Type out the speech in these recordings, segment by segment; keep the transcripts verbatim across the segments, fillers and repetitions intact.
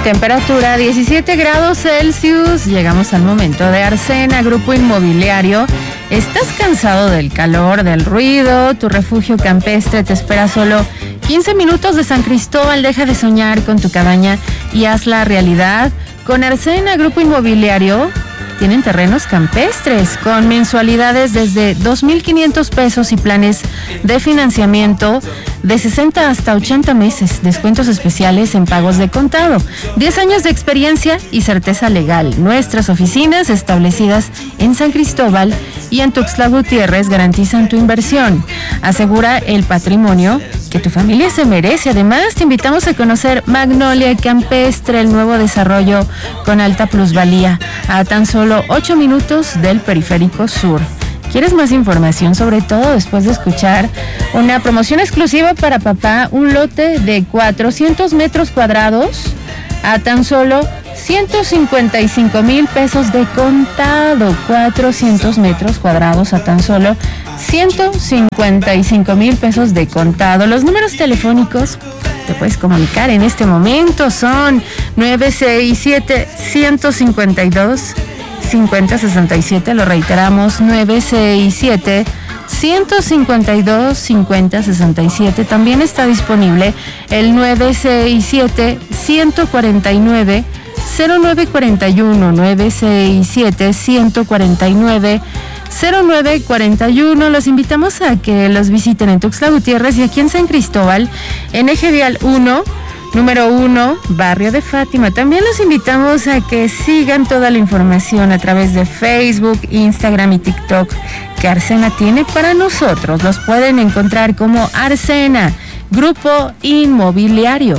Temperatura diecisiete grados Celsius. Llegamos al momento de Arsena, Grupo Inmobiliario. ¿Estás cansado del calor, del ruido? Tu refugio campestre te espera solo quince minutos de San Cristóbal. Deja de soñar con tu cabaña y hazla realidad. Con Arsena, Grupo Inmobiliario, tienen terrenos campestres con mensualidades desde dos mil quinientos pesos y planes de financiamiento de sesenta hasta ochenta meses, descuentos especiales en pagos de contado, diez años de experiencia y certeza legal. Nuestras oficinas establecidas en San Cristóbal y en Tuxtla Gutiérrez garantizan tu inversión. Asegura el patrimonio que tu familia se merece. Además, te invitamos a conocer Magnolia Campestre, el nuevo desarrollo con alta plusvalía, a tan solo ocho minutos del Periférico Sur. ¿Quieres más información? Sobre todo después de escuchar una promoción exclusiva para papá, un lote de cuatrocientos metros cuadrados a tan solo ciento cincuenta y cinco mil pesos de contado. cuatrocientos metros cuadrados a tan solo ciento cincuenta y cinco mil pesos de contado. Los números telefónicos te puedes comunicar en este momento son nueve seis siete, uno cinco dos, cinco cero seis siete. Lo reiteramos, nueve seis siete, uno cinco dos, cinco cero seis siete. También está disponible el nueve seis siete, uno cuatro nueve, cero nueve cuatro uno, nueve seis siete, uno cuatro nueve, cero nueve cuatro uno. Los invitamos a que los visiten en Tuxtla Gutiérrez y aquí en San Cristóbal, en Eje Vial uno, número uno, Barrio de Fátima. También los invitamos a que sigan toda la información a través de Facebook, Instagram y TikTok que Arsena tiene para nosotros. Los pueden encontrar como Arsena, Grupo Inmobiliario.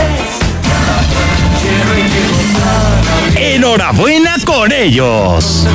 ¡Enhorabuena con ellos!